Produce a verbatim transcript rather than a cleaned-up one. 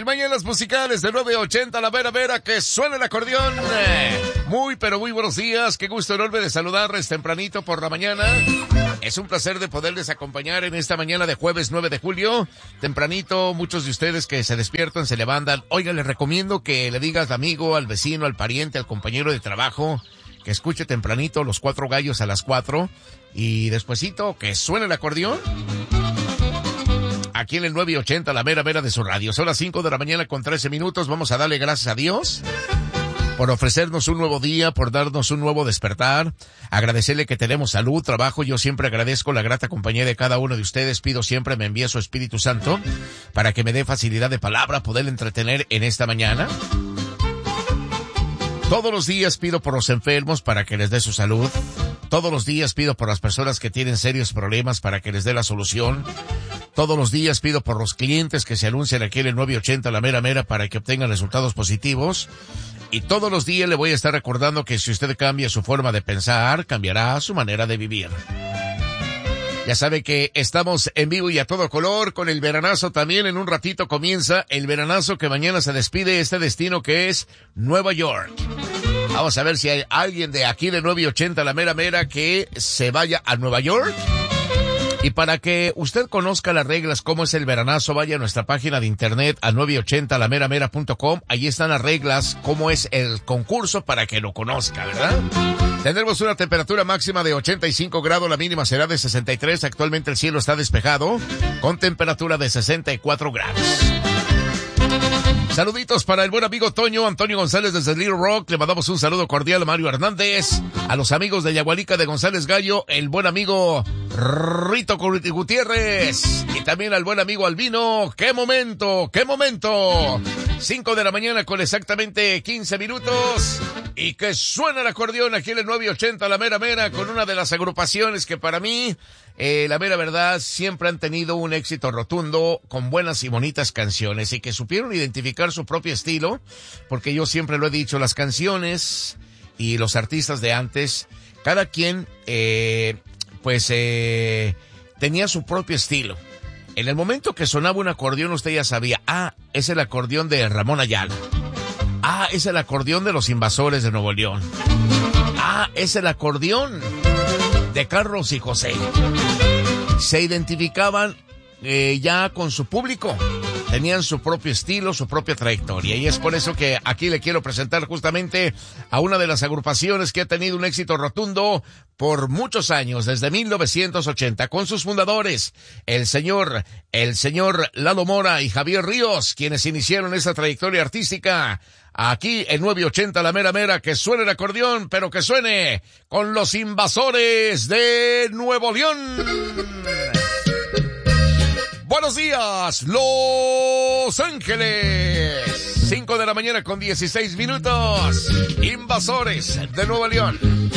El Mañanas Musicales de nueve ochenta, la vera vera, que suena el acordeón. Muy, pero muy buenos días. Qué gusto enorme de saludarles tempranito por la mañana. Es un placer de poderles acompañar en esta mañana de jueves nueve de julio. Tempranito, muchos de ustedes que se despiertan, se levantan. Oiga, les recomiendo que le digas al amigo, al vecino, al pariente, al compañero de trabajo, que escuche tempranito Los Cuatro Gallos a las cuatro. Y despuesito, que suene el acordeón. Aquí en el nueve ochenta, la mera mera de su radio. Son las cinco de la mañana con trece minutos. Vamos a darle gracias a Dios por ofrecernos un nuevo día, por darnos un nuevo despertar. Agradecerle que tenemos salud, trabajo. Yo siempre agradezco la grata compañía de cada uno de ustedes. Pido siempre me envíe su Espíritu Santo para que me dé facilidad de palabra, poder entretener en esta mañana. Todos los días pido por los enfermos para que les dé su salud. Todos los días pido por las personas que tienen serios problemas para que les dé la solución. Todos los días pido por los clientes que se anuncian aquí en el nueve ochenta, la mera mera, para que obtengan resultados positivos. Y todos los días le voy a estar recordando que si usted cambia su forma de pensar, cambiará su manera de vivir. Ya sabe que estamos en vivo y a todo color con el veranazo también. En un ratito comienza el veranazo que mañana se despide este destino que es Nueva York. Vamos a ver si hay alguien de aquí de nueve ochenta, la mera mera, que se vaya a Nueva York. Y para que usted conozca las reglas, cómo es el veranazo, vaya a nuestra página de internet a nueve ochenta la mera mera punto com. Allí están las reglas, cómo es el concurso para que lo conozca, ¿verdad? Tendremos una temperatura máxima de ochenta y cinco grados, la mínima será de sesenta y tres. Actualmente el cielo está despejado con temperatura de sesenta y cuatro grados. Saluditos para el buen amigo Toño, Antonio González desde Little Rock. Le mandamos un saludo cordial a Mario Hernández, a los amigos de Yagualica de González Gallo, el buen amigo Rito Gutiérrez y también al buen amigo Albino. ¡Qué momento! ¡Qué momento! cinco de la mañana con exactamente quince minutos. Y que suena el acordeón aquí en el nueve ochenta, la mera mera, con una de las agrupaciones que para mí, eh, la mera verdad, siempre han tenido un éxito rotundo con buenas y bonitas canciones y que supieron identificar su propio estilo, porque yo siempre lo he dicho, las canciones y los artistas de antes, cada quien, eh, pues, eh, tenía su propio estilo. En el momento que sonaba un acordeón, usted ya sabía, ah, es el acordeón de Ramón Ayala. Ah, es el acordeón de los Invasores de Nuevo León. Ah, es el acordeón de Carlos y José. Se identificaban eh, ya con su público. Tenían su propio estilo, su propia trayectoria. Y es por eso que aquí le quiero presentar justamente a una de las agrupaciones que ha tenido un éxito rotundo por muchos años, desde mil novecientos ochenta, con sus fundadores, el señor, el señor Lalo Mora y Javier Ríos, quienes iniciaron esa trayectoria artística. Aquí en nueve ochenta, la mera mera, que suene el acordeón, pero que suene con los Invasores de Nuevo León. Buenos días, Los Ángeles. cinco de la mañana con dieciséis minutos. Invasores de Nuevo León.